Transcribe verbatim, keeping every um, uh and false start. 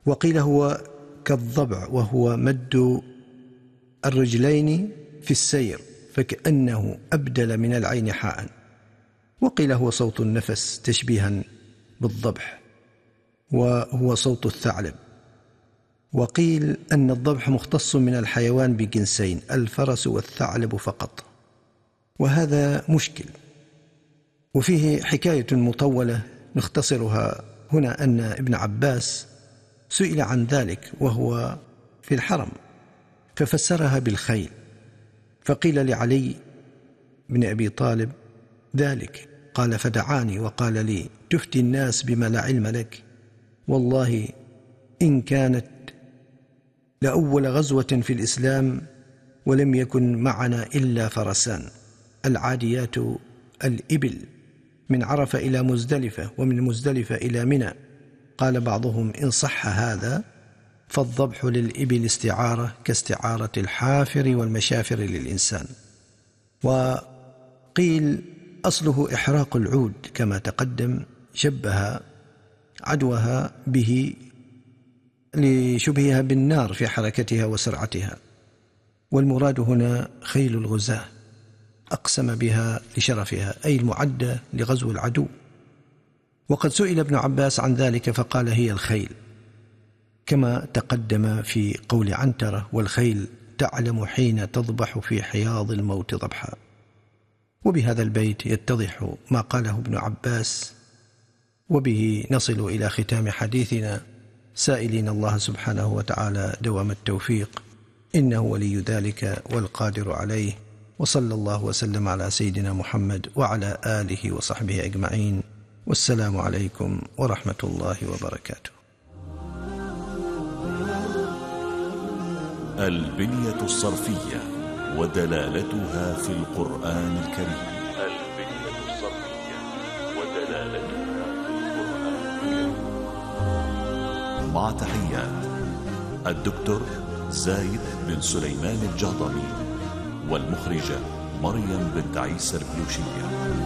وقيل هو كالضبع، وهو مد الرجلين في السير فكأنه أبدل من العين حاء. وقيل هو صوت النفس تشبيها بالضبح، وهو صوت الثعلب. وقيل أن الضبح مختص من الحيوان بجنسين، الفرس والثعلب فقط، وهذا مشكل. وفيه حكاية مطولة نختصرها هنا، أن ابن عباس سئل عن ذلك وهو في الحرم ففسرها بالخيل، فقيل لعلي بن أبي طالب ذلك، قال فدعاني وقال لي تفتي الناس بما لا علم لك، والله إن كانت لأول غزوة في الإسلام ولم يكن معنا إلا فرسان، العاديات الإبل من عرفة إلى مزدلفة ومن مزدلفة إلى منى. قال بعضهم إن صح هذا فالضبح للإبل استعارة كاستعارة الحافر والمشافر للإنسان. وقيل أصله إحراق العود كما تقدم، شبه عدوها به لشبهها بالنار في حركتها وسرعتها، والمراد هنا خيل الغزاة، أقسم بها لشرفها أي المعدة لغزو العدو. وقد سئل ابن عباس عن ذلك فقال هي الخيل، كما تقدم في قول عنترة والخيل تعلم حين تضبح في حياض الموت ضبحا. وبهذا البيت يتضح ما قاله ابن عباس، وبه نصل إلى ختام حديثنا، سائلين الله سبحانه وتعالى دوام التوفيق، إنه ولي ذلك والقادر عليه. وصلى الله وسلم على سيدنا محمد وعلى آله وصحبه أجمعين، والسلام عليكم ورحمة الله وبركاته. البنية الصرفية ودلالتها في القرآن الكريم. البنية الصرفية ودلالتها في القرآن الكريم. مع تحيات الدكتور زايد بن سليمان الجهضمي، والمخرجة مريم بنت عيسى البلوشية.